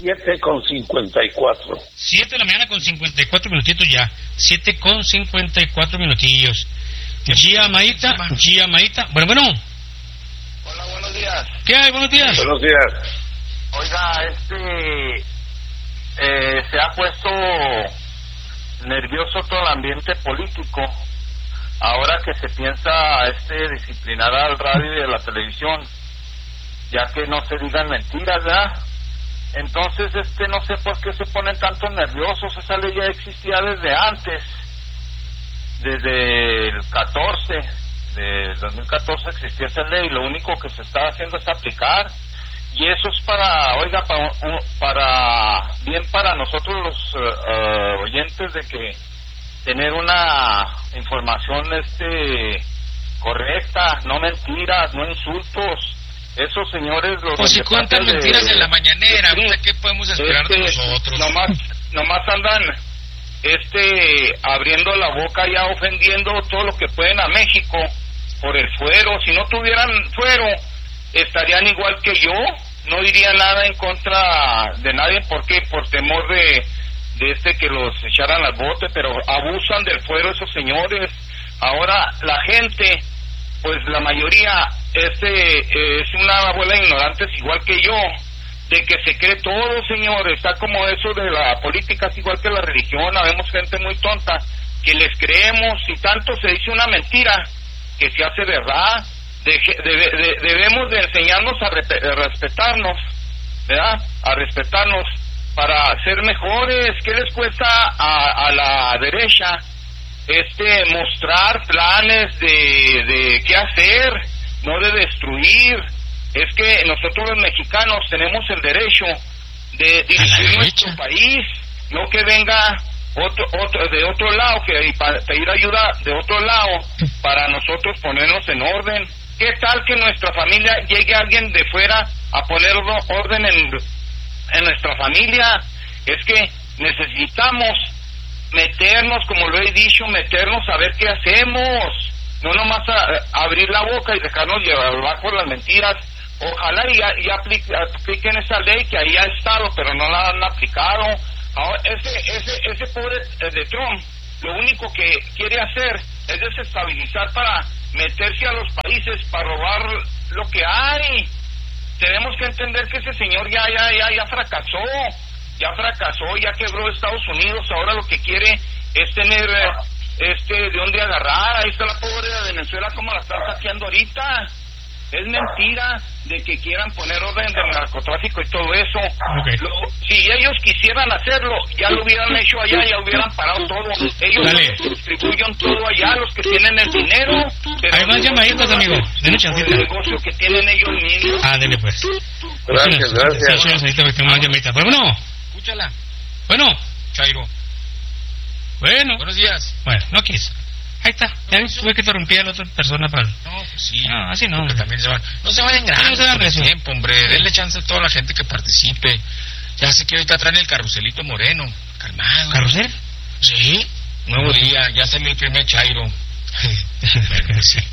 7:54. 7 de la mañana con 54 minutitos ya. 7:54 minutillos. Gia Maíta. Bueno. Hola, buenos días. ¿Qué hay? Buenos días. Buenos días. Oiga, se ha puesto nervioso todo el ambiente político. Ahora que se piensa disciplinar al radio y a la televisión, ya que no se digan mentiras, ¿verdad? Entonces, no sé por qué se ponen tantos nerviosos. Esa ley ya existía desde antes, desde el 14 de 2014 existía esa ley. Lo único que se está haciendo es aplicar, y eso es para bien para nosotros los oyentes, de que tener una información correcta, no mentiras, no insultos. Esos señores, los pues si cuentan mentiras en la mañanera, ¿qué podemos esperar de nosotros? Nomás andan abriendo la boca, ya ofendiendo todo lo que pueden a México por el fuero. Si no tuvieran fuero, estarían igual que yo, no diría nada en contra de nadie. ¿Por qué? Por temor de que los echaran al bote, pero abusan del fuero esos señores. Ahora la gente, pues la mayoría es una bola de ignorantes igual que yo, de que se cree todo, señor. Está como eso de la política, es igual que la religión. Habemos gente muy tonta que les creemos, y tanto se dice una mentira que se hace verdad. Debemos de enseñarnos a respetarnos, ¿verdad? A respetarnos para ser mejores. ¿Qué les cuesta a la derecha mostrar planes de qué hacer, no de destruir? Es que nosotros los mexicanos tenemos el derecho de dirigir nuestro país, no que venga otro de otro lado, que pedir ayuda de otro lado para nosotros ponernos en orden. ¿Qué tal que en nuestra familia llegue alguien de fuera a poner orden en nuestra familia? Es que necesitamos meternos, como lo he dicho, meternos a ver qué hacemos, no nomás abrir la boca y dejarnos llevar por las mentiras. Ojalá ya apliquen esa ley que ahí ha estado, pero no la han aplicado. Ahora, ese pobre de Trump, lo único que quiere hacer es desestabilizar para meterse a los países, para robar lo que hay. Tenemos que entender que ese señor ya fracasó, ya quebró Estados Unidos. Ahora lo que quiere es tener de dónde agarrar. Ahí está la pobre de Venezuela, como la están saqueando ahorita. Es mentira de que quieran poner orden del narcotráfico y todo eso. Okay. Si ellos quisieran hacerlo, ya lo hubieran hecho allá, ya hubieran parado todo. Ellos distribuyen todo allá, los que tienen el dinero. Hay más llamaditas, amigo. Denle chancita. El negocio que tienen ellos mismos. Dele pues. Gracias. Bueno. Escúchala. Bueno. Chairo. Bueno. Buenos días. Bueno, no quiso. Ahí está, ya tuve que interrumpir a la otra persona para... No, pues sí. No, así no. También no se vayan grandes, no se vayan tiempo, hombre. Denle chance a toda la gente que participe. Ya sé que ahorita traen el carruselito moreno. Calmado. ¿Carrusel? Sí. Nuevo día, ya salió el primer Chairo. Bueno, pues sí.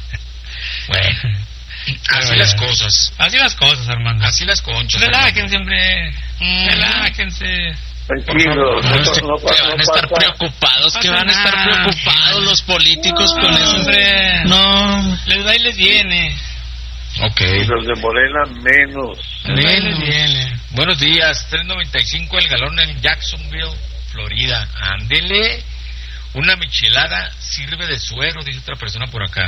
Bueno. Así las cosas. Así las cosas, hermano. Así las conchas. Relájense, hombre. Relájense. Tranquilo, van a estar preocupados, que van a estar preocupados los políticos con eso, hombre. No, les va y les viene. Ok. Y los de Morena menos. Les viene. Buenos días, 3.95 el galón en Jacksonville, Florida. Ándele. Una michelada sirve de suero, dice otra persona por acá.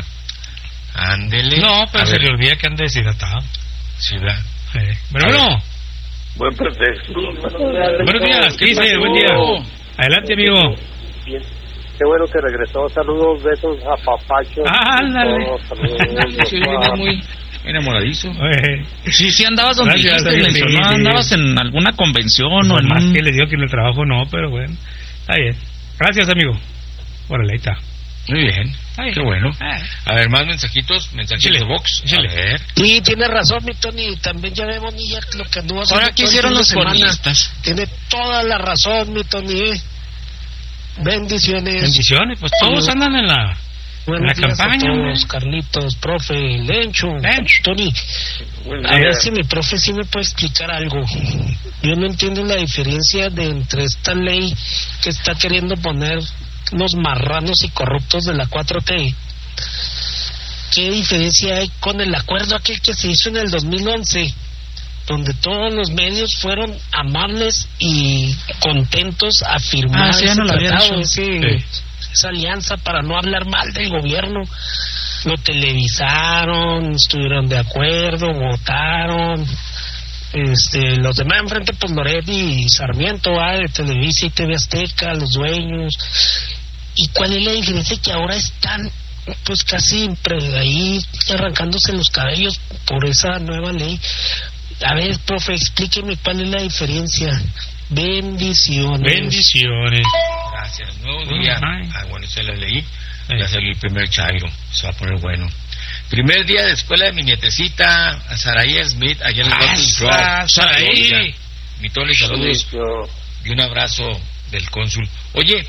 Ándele. No, pero se le olvida que anda deshidratado. Sí, ¿verdad? Pero no. Buen pretexto. Buenos días, ¿qué dice? Buen día. Adelante, amigo. Bien. Qué bueno que regresó. Saludos, besos a Papacho. Ándale. Sí, muy enamoradizo. Sí, andabas donde dijiste, ¿no? Andabas en alguna convención o en... Más que les digo que en el trabajo no, pero bueno. Está bien. Gracias, amigo. Órale, ahí está. Muy bien. Qué bueno. A ver, más mensajitos de Vox. A ver. Sí, tiene razón, mi Tony. También ya vemos ni lo que anduvo haciendo. Ahora, ¿qué hicieron los bonistas? Tiene toda la razón, mi Tony. Bendiciones. Bendiciones, pues todos andan en la Buenos días campaña, a todos, hombre. Carlitos, profe, Lencho, Tony. Buen A día. ver si mi profe sí me puede explicar algo. Yo no entiendo la diferencia entre esta ley que está queriendo poner los marranos y corruptos de la 4T. ¿Qué diferencia hay con el acuerdo aquel que se hizo en el 2011? Donde todos los medios fueron amables y contentos a firmar sí, ya ese no lo había tratado, dicho. esa alianza para no hablar mal del gobierno. Lo televisaron, estuvieron de acuerdo, votaron. Los demás enfrente, pues Loret y Sarmiento, de Televisa y TV Azteca, los dueños. ¿Y cuál es la diferencia? Que ahora están pues casi ahí arrancándose los cabellos por esa nueva ley. A ver, profe, explíqueme cuál es la diferencia. Bendiciones. Bendiciones. Gracias. Nuevo día. Ay. Bueno, se la leí. Ya salió el primer Chairo. Se va a poner bueno. Primer día de escuela de mi nietecita, a Saraí Smith, allá en el Bottle Drop. Saraí. Mi Tony, saludos. Bonito. Y un abrazo del cónsul. Oye,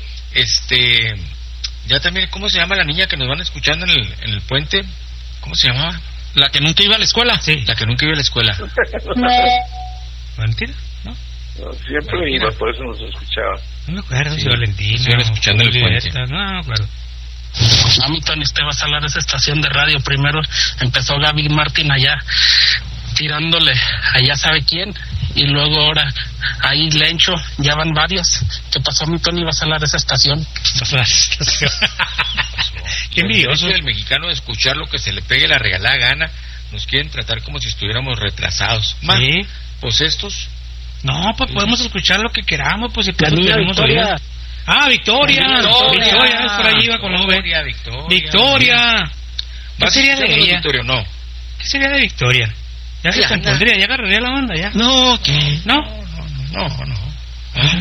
ya también, ¿cómo se llama la niña que nos van escuchando en el puente? ¿Cómo se llamaba? La que nunca iba a la escuela. Sí. La que nunca iba a la escuela. ¿Valentina? ¿No? No, siempre Valentina. iba, por eso nos escuchaba. No me acuerdo Sí. si Valentina. Estuvieron escuchando el puente. No me acuerdo. A mí, Tony, usted va a salir de esa estación de radio. Primero empezó Gaby Martín allá, tirándole allá sabe quién. Y luego ahora ahí Lencho, ya van varios. ¿Qué pasó, mi Tony? Va a salir de esa estación. Qué envidioso. El mexicano de escuchar lo que se le pegue la regalada gana. Nos quieren tratar como si estuviéramos retrasados. Ma, Sí. pues estos. No, pues podemos escuchar lo que queramos, pues si La pues, niña tenemos Victoria. oídos. Ah, Victoria. Victoria, por ahí iba con la V. Victoria. ¿Qué ¿Vas sería escuchando de ella? Victoria o no? ¿Qué sería de Victoria? Ya se Ay, anda. compondría, ya agarraría la banda, ya. No, ¿qué? ¿No? No. Ay,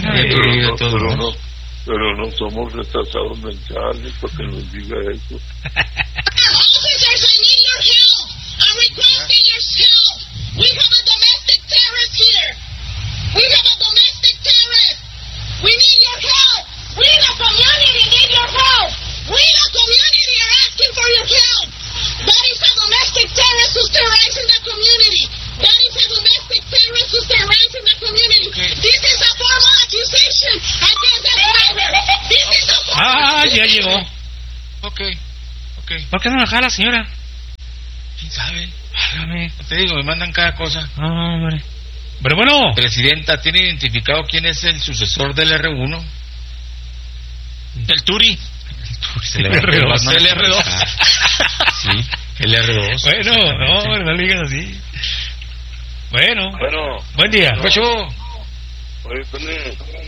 Pero no somos retrasados mentales para que nos diga eso. Officers, I need your help. I'm requesting your help. We have a domestic terrorist here. We have a domestic terrorist. We need your help. We, the community, need your help. We, the community, are asking for your help. That is a domestic terrorist who's terrorizing the community. That is a domestic terrorist who's terrorizing the community. This is a formal accusation against the driver. This is a formal Ya llegó. Ok. ¿Por qué no me jala, señora? ¿Quién sabe? Válgame. Te digo, me mandan cada cosa. Hombre. Pero bueno. Presidenta, ¿tiene identificado quién es el sucesor del R1? El Turi. Se le va a R2. El R2. Sí, el R2. Bueno, no le digas así. Bueno. Bueno, Buen día. ¿Qué pasó? oye, Tony,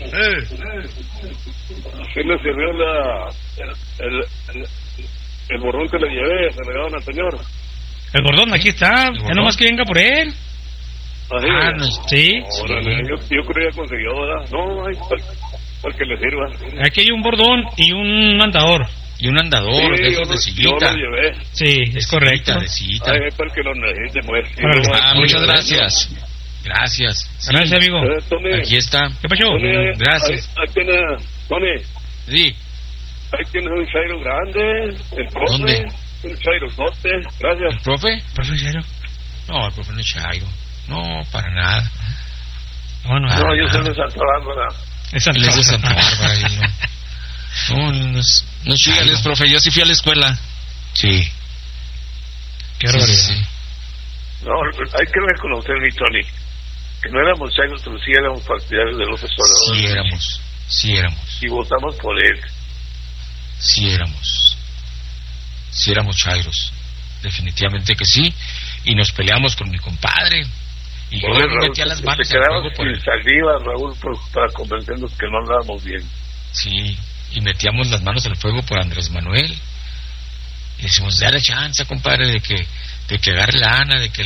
¿qué le sirvió el borrón que le llevé? Se le dieron al señor. El Gordón, aquí está. Ya nomás que venga por él. Así No, Sí. Órale, yo creo que consiguió, ¿verdad? No, ay, para que le sirva. Aquí hay un bordón y un andador. Y un andador, de esos de yo sillita. lo llevé. Sí, es correcto. De sillita. Ay, para que lo necesite, pues. Y Órale. luego- Muchas gracias. Gracias. Sí, Gracias, amigo. Tony, aquí está. ¿Qué pasó? Tony, Gracias. Ahí tiene, Tony, Sí. ahí tienes un chairo grande, el profe. ¿Dónde? Un chairo sote, ¿El gracias. profe? ¿Profesor? No, el profe no es Chairo. No, para nada. Bueno, No, yo soy de Santa Bárbara. es Él es de Santa Bárbara. y no es Chairo. Dígales, profe, yo sí fui a la escuela. Sí. Qué barbaridad. Sí. No, hay que reconocer, mi Tony, que no éramos chairos, pero sí éramos partidarios de López Obrador. Sí éramos. Y votamos por él. Sí éramos chairos, definitivamente que sí, y nos peleamos con mi compadre, y yo Oye, le Raúl, metía las te manos al quedabas fuego por sin él. saliva, Raúl, para convencernos que no andábamos bien. Sí, y metíamos las manos al fuego por Andrés Manuel, y decimos, dale chance, compadre, de que agarre la ana, de que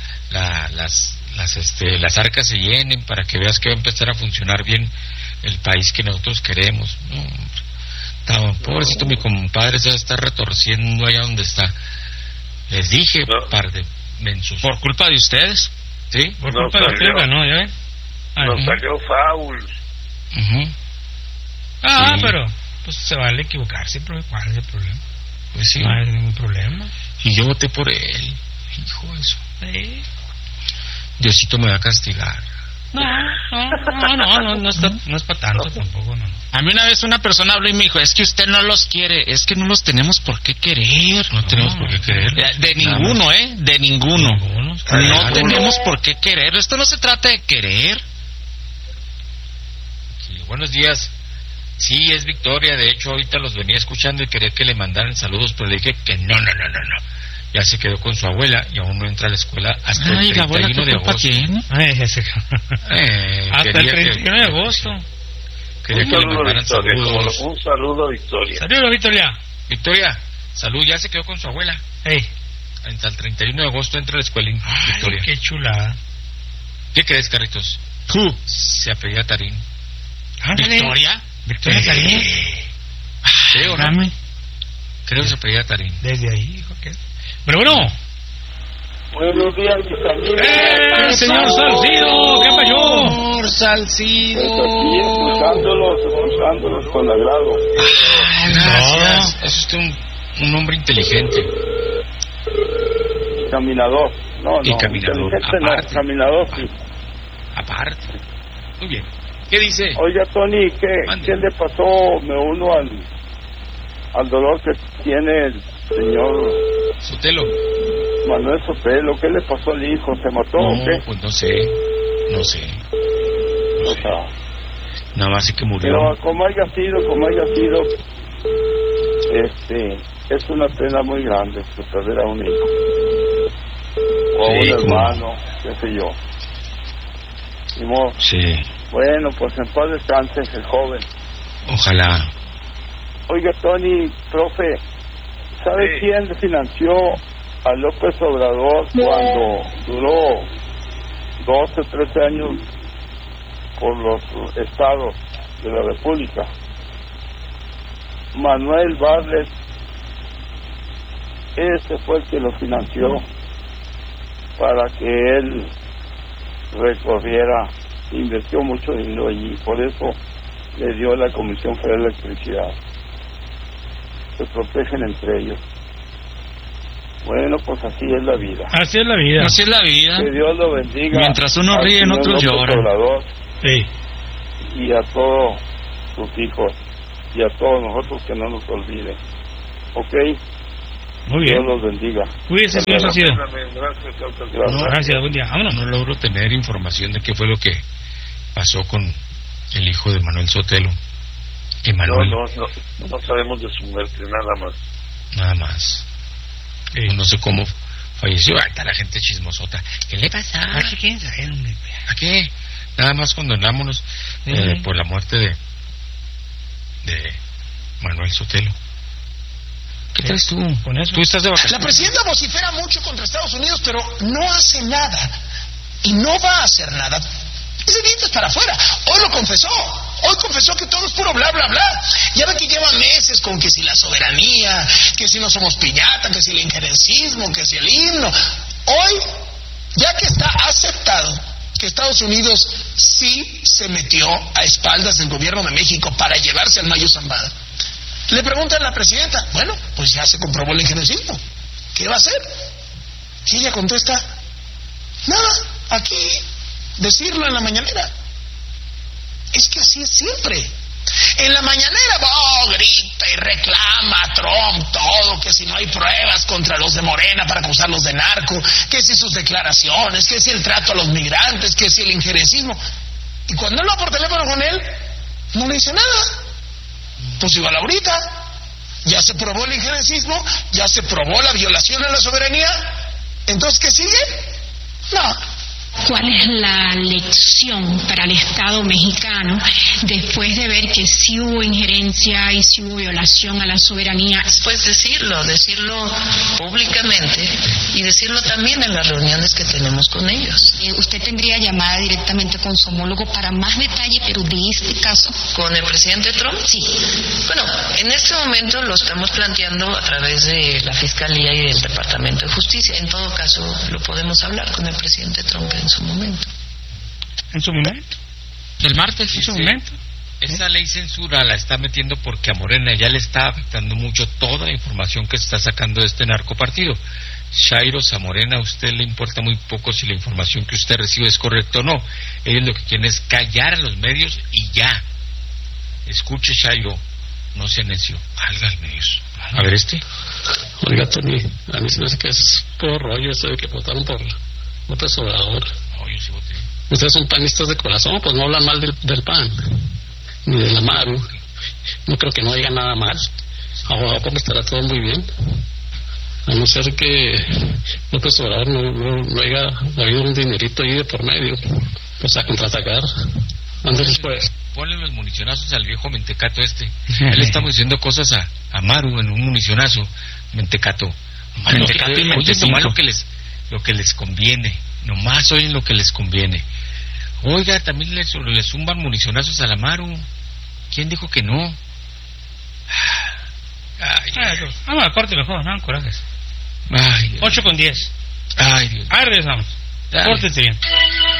las arcas se llenen, para que veas que va a empezar a funcionar bien el país que nosotros queremos. No, hombre. Pobrecito mi compadre se va a estar retorciendo allá donde está. Les dije, No. par de mensos. Por culpa de ustedes. ¿Sí? Por No culpa de salió. usted ganó, ¿ya ven? Nos Ujú. salió foul. Ujú. Ah, Sí. pero pues se vale equivocarse, pero ¿cuál es el problema? Pues sí. No hay ningún problema. Y yo voté por él. Hijo de eso. Diosito me va a castigar. No es para tanto tampoco, no. A mí una vez una persona habló y me dijo, es que usted no los quiere, es que no los tenemos por qué querer. No tenemos por qué querer. De ninguno, de ninguno. No tenemos por qué querer, esto no se trata de querer. Sí, buenos días. Sí, es Victoria, de hecho ahorita los venía escuchando y quería que le mandaran saludos, pero le dije que no. Ya se quedó con su abuela y aún no entra a la escuela hasta el 31 de agosto. Hasta el 31 de agosto. Quería que le mandaran saludos. Un saludo a Victoria. Saludos, Victoria. Victoria, salud, ya se quedó con su abuela. Hasta el 31 de agosto entra a la escuela, Victoria. Qué chulada. ¿Qué crees, Carritos? Se apellida Tarín. ¿Victoria? ¿Victoria Tarín? Creo, ¿no? Creo que se apellida Tarín. Desde ahí, hijo, ¿qué? Pero bueno. Buenos días, mis amigos. Señor Salcido, ¿qué pasó? Señor Salcido. Escuchándolos con agrado. Gracias. Es usted un hombre inteligente. Caminador. Y caminador. Aparte. Caminador, sí. Aparte. Muy bien. ¿Qué dice? Oiga, Tony, ¿qué le pasó? Me uno al dolor que tiene el señor Sotelo. Manuel Sotelo. ¿Qué le pasó al hijo? ¿Se mató o qué? Pues no sé. Nada más sé que murió. Pero como haya sido, es una pena muy grande perder a un hijo. O a un hermano, qué sé yo. Sí. Bueno, pues en paz descanse el joven. Ojalá. Oiga, Tony, profe, ¿sabe quién financió a López Obrador cuando duró 12, 13 años por los estados de la República? Manuel Barlet. Ese fue el que lo financió para que él recorriera, invirtió mucho dinero allí, por eso le dio la Comisión Federal de Electricidad. Se protegen entre ellos. Bueno, pues así es la vida. Así es la vida. Así es la vida. Que Dios lo bendiga. Mientras uno ríe, otros lloran. Sí. Y a todos sus hijos y a todos nosotros, que no nos olviden. ¿Ok? Muy bien. Dios los bendiga. Cuídese, señor Salcido. Gracias, buen día. Vámonos. No logro tener información de qué fue lo que pasó con el hijo de Manuel Sotelo. Emanuel. No sabemos de su muerte, nada más. No sé cómo falleció. Está la gente chismosota. ¿Qué le pasa? ¿Qué quieren saber, hombre? ¿A qué? Nada más condonámonos por la muerte de Manuel Sotelo. ¿Qué traes tú con eso? Tú estás de vacaciones. La presidenta vocifera mucho contra Estados Unidos, pero no hace nada. Y no va a hacer nada. Es de dientes para afuera. Hoy lo confesó. Hoy confesó que todo es puro bla, bla, bla. Ya ve que lleva meses con que si la soberanía, que si no somos piñata, que si el injerencismo, que si el himno. Hoy, ya que está aceptado que Estados Unidos sí se metió a espaldas del gobierno de México para llevarse al Mayo Zambada, le preguntan a la presidenta, bueno, pues ya se comprobó el injerencismo, ¿qué va a hacer? Y ella contesta, nada, aquí, decirlo en la mañanera. Es que así es siempre. En la mañanera grita y reclama a Trump todo, que si no hay pruebas contra los de Morena para acusarlos de narco, que si sus declaraciones, que si el trato a los migrantes, que si el injerencismo. Y cuando habla por teléfono con él, no le dice nada. Pues igual ahorita, ya se probó el injerencismo, ya se probó la violación a la soberanía. Entonces, ¿qué sigue? No. ¿Cuál es la lección para el Estado mexicano después de ver que sí hubo injerencia y sí hubo violación a la soberanía? Pues decirlo públicamente y decirlo también en las reuniones que tenemos con ellos. ¿Usted tendría llamada directamente con su homólogo para más detalle, pero de este caso? ¿Con el presidente Trump? Sí. Bueno, en este momento lo estamos planteando a través de la Fiscalía y del Departamento de Justicia. En todo caso, lo podemos hablar con el presidente Trump en su momento. ¿En su momento? ¿El martes? ¿En su momento? Esa ley censura la está metiendo porque a Morena ya le está afectando mucho toda la información que se está sacando de este narcopartido. Chairo, a Morena a usted le importa muy poco si la información que usted recibe es correcta o no. Ellos lo que quieren es callar a los medios y ya. Escuche, Chairo, no sea necio, salga al medios. A ver Oiga, Tony, a mí se me hace que es puro rollo eso de que votaron por López Obrador. No, yo sí voté. Ustedes son panistas de corazón, pues no hablan mal del PAN, ni de la Maru. No creo que no digan nada mal. Ahora como estará todo muy bien. A no ser que López Obrador no haya habido un dinerito ahí de por medio, pues a contraatacar. Antes pues ponle los municionazos al viejo mentecato este. Él está diciendo cosas a Maru en un municionazo. Mentecato y oye, nomás lo que les conviene. Nomás oyen lo que les conviene. Oiga, también le zumban municionazos a la Maru. ¿Quién dijo que no? Vamos a corte mejor, no corajes. 8:10. Ay, Dios. Ahí regresamos. Córtete bien.